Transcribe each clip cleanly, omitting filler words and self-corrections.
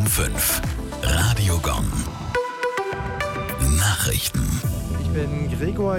5. Radio Gong. Nachrichten. Ich bin Gregor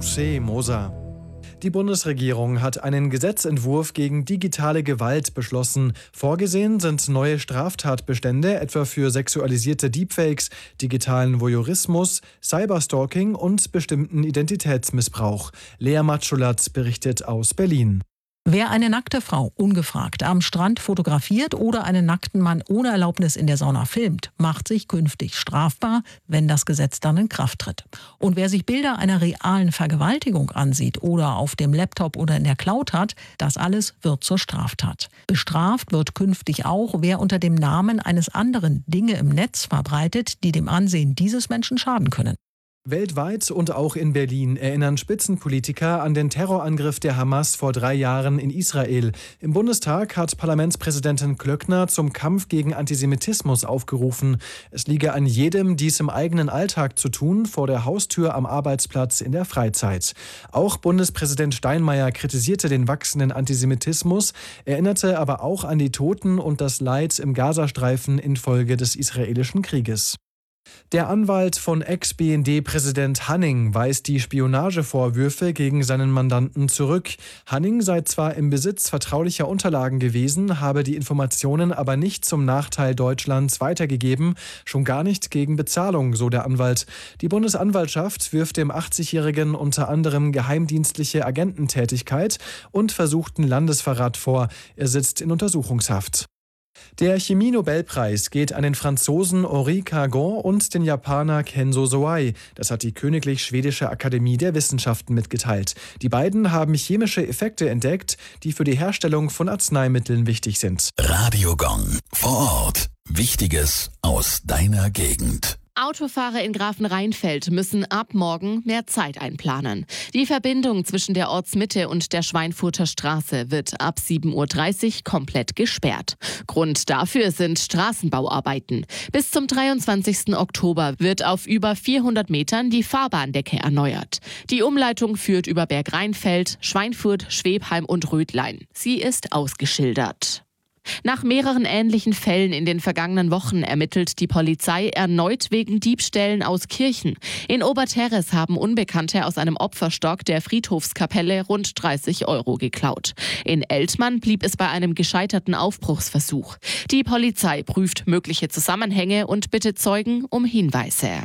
Moser. Die Bundesregierung hat einen Gesetzentwurf gegen digitale Gewalt beschlossen. Vorgesehen sind neue Straftatbestände, etwa für sexualisierte Deepfakes, digitalen Voyeurismus, Cyberstalking und bestimmten Identitätsmissbrauch. Lea Matschulat berichtet aus Berlin. Wer eine nackte Frau ungefragt am Strand fotografiert oder einen nackten Mann ohne Erlaubnis in der Sauna filmt, macht sich künftig strafbar, wenn das Gesetz dann in Kraft tritt. Und wer sich Bilder einer realen Vergewaltigung ansieht oder auf dem Laptop oder in der Cloud hat, das alles wird zur Straftat. Bestraft wird künftig auch, wer unter dem Namen eines anderen Dinge im Netz verbreitet, die dem Ansehen dieses Menschen schaden können. Weltweit und auch in Berlin erinnern Spitzenpolitiker an den Terrorangriff der Hamas vor 3 Jahren in Israel. Im Bundestag hat Parlamentspräsidentin Klöckner zum Kampf gegen Antisemitismus aufgerufen. Es liege an jedem, dies im eigenen Alltag zu tun, vor der Haustür, am Arbeitsplatz, in der Freizeit. Auch Bundespräsident Steinmeier kritisierte den wachsenden Antisemitismus, erinnerte aber auch an die Toten und das Leid im Gazastreifen infolge des israelischen Krieges. Der Anwalt von Ex-BND-Präsident Hanning weist die Spionagevorwürfe gegen seinen Mandanten zurück. Hanning sei zwar im Besitz vertraulicher Unterlagen gewesen, habe die Informationen aber nicht zum Nachteil Deutschlands weitergegeben, schon gar nicht gegen Bezahlung, so der Anwalt. Die Bundesanwaltschaft wirft dem 80-Jährigen unter anderem geheimdienstliche Agententätigkeit und versuchten Landesverrat vor. Er sitzt in Untersuchungshaft. Der Chemie-Nobelpreis geht an den Franzosen Henri Cargon und den Japaner Kenzo Soei. Das hat die Königlich Schwedische Akademie der Wissenschaften mitgeteilt. Die beiden haben chemische Effekte entdeckt, die für die Herstellung von Arzneimitteln wichtig sind. Radio Gong. Vor Ort. Wichtiges aus deiner Gegend. Autofahrer in Grafenrheinfeld müssen ab morgen mehr Zeit einplanen. Die Verbindung zwischen der Ortsmitte und der Schweinfurter Straße wird ab 7:30 Uhr komplett gesperrt. Grund dafür sind Straßenbauarbeiten. Bis zum 23. Oktober wird auf über 400 Metern die Fahrbahndecke erneuert. Die Umleitung führt über Bergrheinfeld, Schweinfurt, Schwebheim und Rödlein. Sie ist ausgeschildert. Nach mehreren ähnlichen Fällen in den vergangenen Wochen ermittelt die Polizei erneut wegen Diebstählen aus Kirchen. In Oberterres haben Unbekannte aus einem Opferstock der Friedhofskapelle rund 30 € geklaut. In Eltmann blieb es bei einem gescheiterten Aufbruchsversuch. Die Polizei prüft mögliche Zusammenhänge und bittet Zeugen um Hinweise.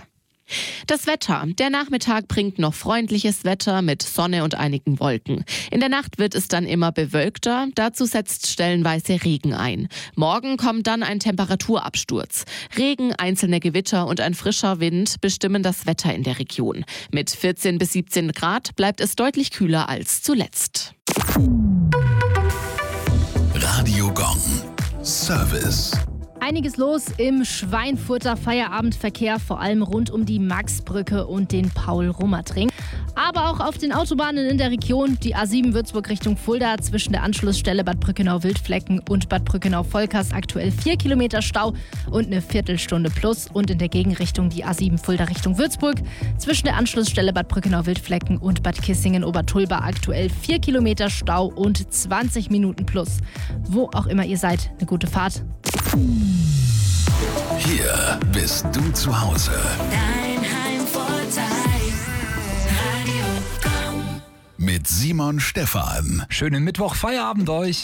Das Wetter. Der Nachmittag bringt noch freundliches Wetter mit Sonne und einigen Wolken. In der Nacht wird es dann immer bewölkter, dazu setzt stellenweise Regen ein. Morgen kommt dann ein Temperaturabsturz. Regen, einzelne Gewitter und ein frischer Wind bestimmen das Wetter in der Region. Mit 14 bis 17 Grad bleibt es deutlich kühler als zuletzt. Radio Gong. Service. Einiges los im Schweinfurter Feierabendverkehr, vor allem rund um die Maxbrücke und den Paul-Rummert-Ring. Aber auch auf den Autobahnen in der Region, die A7 Würzburg Richtung Fulda zwischen der Anschlussstelle Bad Brückenau-Wildflecken und Bad Brückenau-Volkers aktuell 4 Kilometer Stau und eine Viertelstunde plus. Und in der Gegenrichtung die A7 Fulda Richtung Würzburg zwischen der Anschlussstelle Bad Brückenau-Wildflecken und Bad Kissingen-Obertulba aktuell 4 Kilometer Stau und 20 Minuten plus. Wo auch immer ihr seid, eine gute Fahrt. Hier bist du zu Hause. Dein Heimvorteil. Radio Gong. Mit Simon Stephan. Schönen Mittwoch, Feierabend euch.